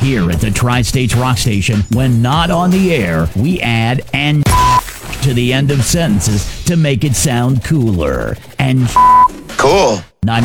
Here at the Tri-States Rock Station, when not on the air, we add and to the end of sentences to make it sound cooler. And Cool.